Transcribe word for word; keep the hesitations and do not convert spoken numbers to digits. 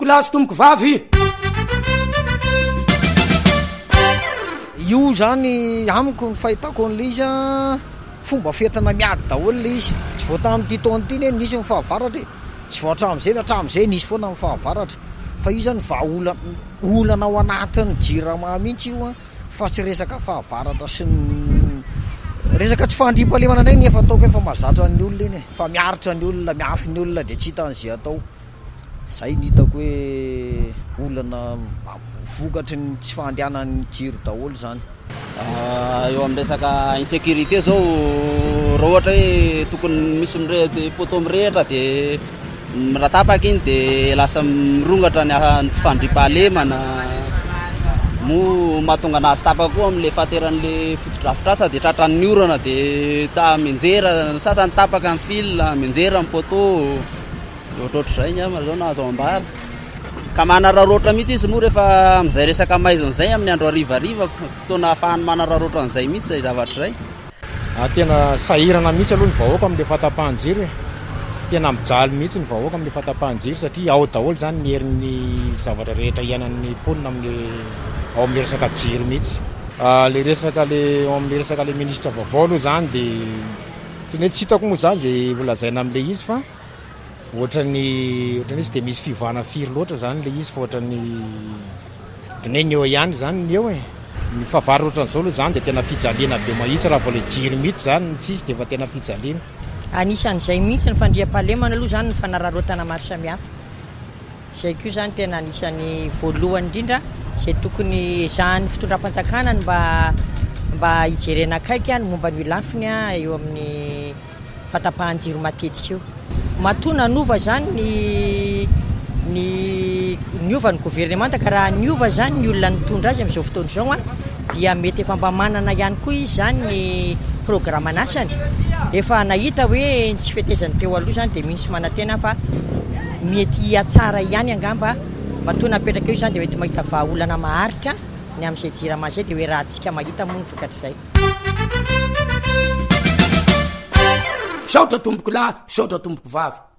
tomboko lahy sy tomboko vavy. Io zany amiko ny fahitako an'le izy fomba fetana miady daholo le izy. Tsy voata amin'ity taona ity ne nisy ny fahavaratra, tsy voatra amin'izay hatramin'izay nisy foana ny fahavaratra. Fa io zany vahaolana olana ao anatin'ny jirama mihitsy io fa tsy resaka fahavaratra sy ny resaka tsy fandriam-pahalemana indray nefa ataoko efa mahazatra ny olona iny fa miaritra ny olona miafy ny olona dia tsy hitan'izay atao. Zay ny hitako hoe olana vokatry ny tsy fandehanan'ny jiro daholo zany. Eo amin'ny resaka insécurité zao raha ohatra hoe tokony misy mirehitra poto mirehitra dia miratapaka iny dia lasa mirongatra ny tsy fandriam-pahalemana mo mahatonga anazy tapaka koa amin'ilay fahateran'ilay fotodrafitrasa dia tratran'ny orana dia ta menjera sasany tapaka amin'ny fil menjera amin'ny poto ohatrohatr'izay ny amana zao na azo ambara ka manararoatra mihitsy izy moa rehefa amin'izay resaka maizon'izay amin'ny andro harivariva fotoana ahafahany manararoatra an'izay mihitsy izay zavatra izay. Tena sahirana mihitsy aloha ny vahoaka amin'ilay fahatapahan-jiro e. Tena mijaly mihitsy ny vahoaka amin'ilay fahatapahan-jiro satria ao daholo zany ny herin'ny zavatra rehetra iainan'ny mponina amin'ny ao amin'ilay resaka jiro mihitsy. Le resaka le ao amin'ilay resaka le ministra vaovao aloha zany dia tsy hoe tsy hitako moa zany izay volazaina amin'ilay izy fa ohatrany ohatrany izy dia misy fivana firy loatra zany le izy fa ohatrany ohatrany ny eo ihany zany ny eo e. Ny fahavary ohatran'izao aloha zany dia tena fijaliana be mahitsy raha vao le jiro mihitsy zany tsy izy dia efa tena fijaliana. Anisan'izay mihitsy ny fandriam-pahalemana aloha zany ny fanararotana maro samihafa. Izay koa zany tena anisan'ny voalohany indrindra izay tokony zahany fitondram-panjakana mba mba hijerena akaiky ny momba ny lafiny eo amin'ny fahatapahan-jiro matetika io. Matona nova zany ny ny niova ny gouvernemanta ka raha niova zany ny olona nitondra azy amin'izao fotoana izao dia mety efa mba manana ihany koa izy zany ny programme nasany. Efa nahita hoe tsy fetezany teo aloha zany dia misy manantena fa mety atsara ihany angamba matona apetraka eo zany dia mety mahita vahaolana maharitra ny amin'izay jirama izay dia hoe raha antsika mahita moa ny vokatr'izay. Saotra tomboko lahy, saotra tomboko vavy.